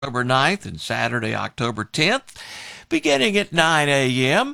October 9th and Saturday, October 10th, beginning at 9 a.m.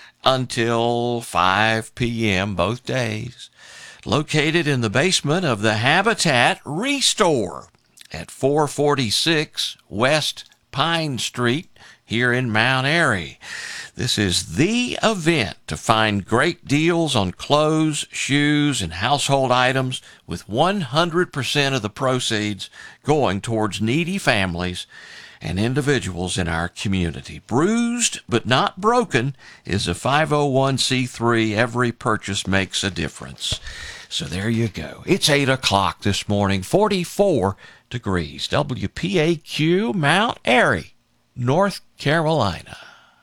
until 5 p.m. both days. Located in the basement of the Habitat Restore at 446 West Pine Street here in Mount Airy. This is the event to find great deals on clothes, shoes, and household items, with 100% of the proceeds going towards needy families and individuals in our community. Bruised but Not Broken is a 501c3. Every purchase makes a difference. So there you go. It's 8 o'clock this morning, 44 degrees. WPAQ, Mount Airy, North Carolina.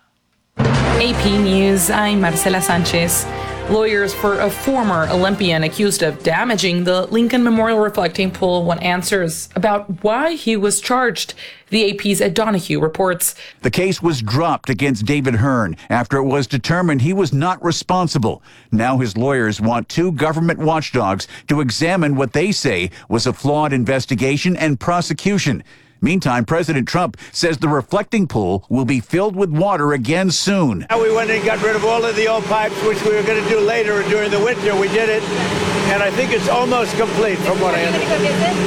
AP News, I'm Marcela Sanchez. Lawyers for a former Olympian accused of damaging the Lincoln Memorial Reflecting Pool want answers about why he was charged. The AP's Ed Donahue reports. The case was dropped against David Hearn after it was determined he was not responsible. Now his lawyers want two government watchdogs to examine what they say was a flawed investigation and prosecution. Meantime, President Trump says the reflecting pool will be filled with water again soon. We went and got rid of all of the old pipes, which we were going to do later during the winter. We did it, and I think it's almost complete from what I understand.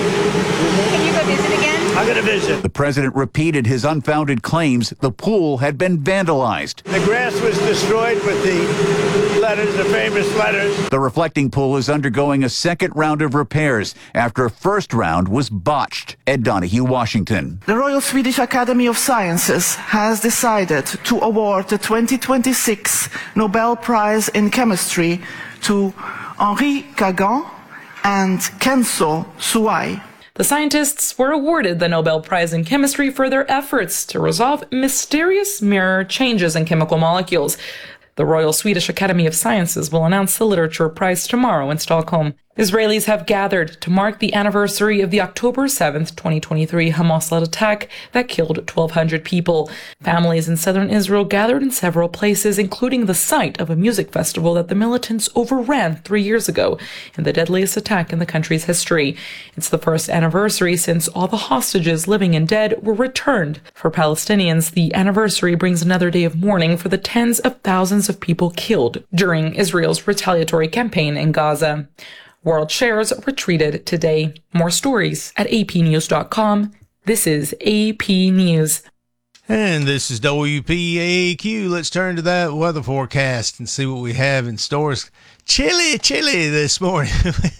Can you go visit again? I'm going to visit. The president repeated his unfounded claims the pool had been vandalized. The grass was destroyed with the letters, the famous letters. The reflecting pool is undergoing a second round of repairs after a first round was botched. Ed Donahue, Washington. The Royal Swedish Academy of Sciences has decided to award the 2026 Nobel Prize in Chemistry to Henri Kagan and Kenzo Suai. The scientists were awarded the Nobel Prize in Chemistry for their efforts to resolve mysterious mirror changes in chemical molecules. The Royal Swedish Academy of Sciences will announce the Literature Prize tomorrow in Stockholm. Israelis have gathered to mark the anniversary of the October 7th, 2023 Hamas-led attack that killed 1,200 people. Families in southern Israel gathered in several places, including the site of a music festival that the militants overran 3 years ago in the deadliest attack in the country's history. It's the first anniversary since all the hostages, living and dead, were returned. For Palestinians, the anniversary brings another day of mourning for the tens of thousands of people killed during Israel's retaliatory campaign in Gaza. World shares retreated today. More stories at apnews.com. This is AP News. And this is WPAQ. Let's turn to that weather forecast and see what we have in stores. Chilly this morning.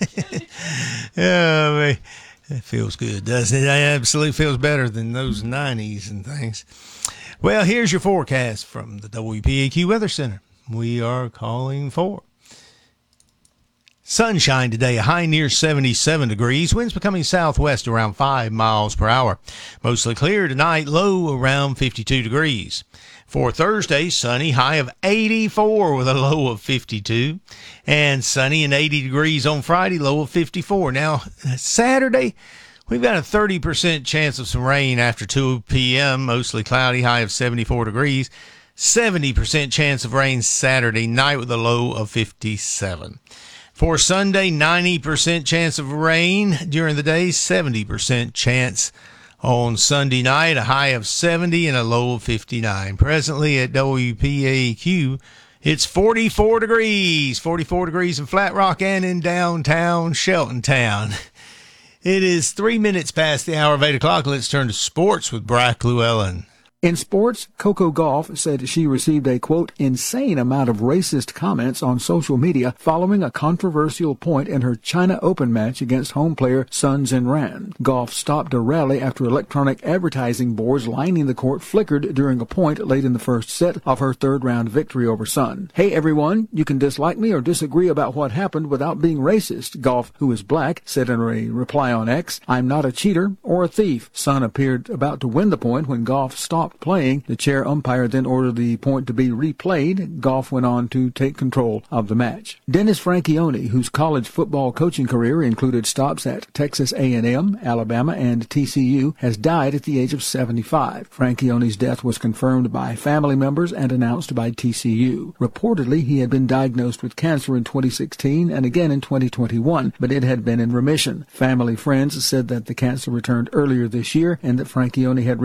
Yeah, it feels good, doesn't it? It absolutely feels better than those 90s and things. Well, here's your forecast from the WPAQ Weather Center. We are calling for sunshine today, a high near 77 degrees. Winds becoming southwest around 5 miles per hour. Mostly clear tonight, low around 52 degrees. For Thursday, sunny, high of 84 with a low of 52. And sunny and 80 degrees on Friday, low of 54. Now, Saturday, we've got a 30% chance of some rain after 2 p.m., mostly cloudy, high of 74 degrees. 70% chance of rain Saturday night with a low of 57. For Sunday, 90% chance of rain during the day, 70% chance on Sunday night, a high of 70 and a low of 59. Presently at WPAQ, it's 44 degrees in Flat Rock and in downtown Sheltontown. It is 3 minutes past the hour of 8 o'clock. Let's turn to sports with Bryce Llewellyn. In sports, Coco Gauff said she received a, quote, insane amount of racist comments on social media following a controversial point in her China Open match against home player Sun Zhenran. Gauff stopped a rally after electronic advertising boards lining the court flickered during a point late in the first set of her third-round victory over Sun. Hey, everyone, you can dislike me or disagree about what happened without being racist, Gauff, who is black, said in a reply on X. I'm not a cheater or a thief. Sun appeared about to win the point when Gauff stopped stopped playing. The chair umpire then ordered the point to be replayed. Goff went on to take control of the match. Dennis Franchione, whose college football coaching career included stops at Texas A&M, Alabama, and TCU, has died at the age of 75. Franchione's death was confirmed by family members and announced by TCU. Reportedly, he had been diagnosed with cancer in 2016 and again in 2021, but it had been in remission. Family friends said that the cancer returned earlier this year and that Franchione had